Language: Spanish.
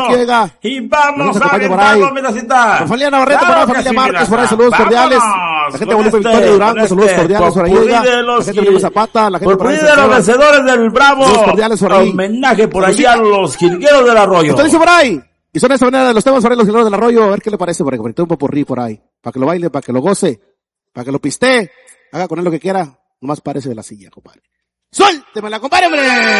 aquí, oiga. Y vamos a aventarlo, Medacita. Por familia Navarrete, por la familia Márquez, por ahí, saludos cordiales. La gente de Guadalupe Victoria Durango, saludos cordiales por ahí, oiga. La gente de Luis Zapata, la gente por ahí de los vencedores del Bravo. Saludos cordiales por ahí. Homenaje por allí a los jilgueros del arroyo. Esto dice por ahí. Y son de esta manera de los temas por ahí, los jilgueros del arroyo. A ver qué le parece por ahí, un popurrí por ahí. Para que lo baile, para que lo goce, para que lo pistee. Haga con él lo que quiera. Nomás párese de la silla, compadre. ¡Suéltemela, compadre, hombre!